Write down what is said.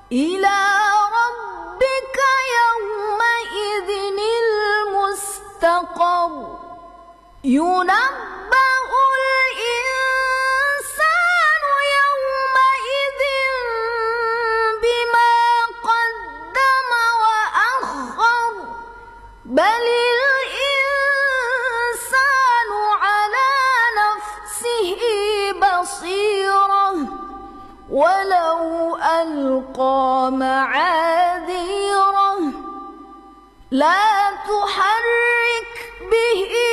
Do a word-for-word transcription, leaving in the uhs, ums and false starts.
إلى ربك يومئذ المستقر ينبأ الإنسان يومئذ بما قدم وأخر بل الإنسان على نفسه بصيرة ولو ألقى معاذيره لا تحرك به